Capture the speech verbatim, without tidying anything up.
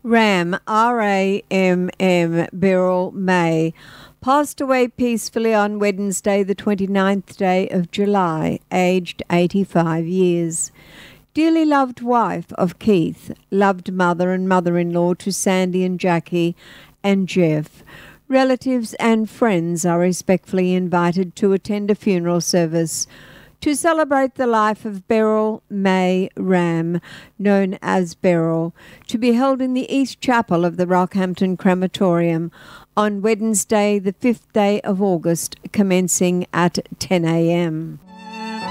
Ram, R A M M, Beryl May, passed away peacefully on Wednesday, the twenty-ninth day of July, aged eighty-five years. Dearly loved wife of Keith, loved mother and mother-in-law to Sandy and Jackie and Jeff. Relatives and friends are respectfully invited to attend a funeral service to celebrate the life of Beryl May Ram, known as Beryl, to be held in the East Chapel of the Rockhampton Crematorium on Wednesday, the fifth day of August, commencing at ten a m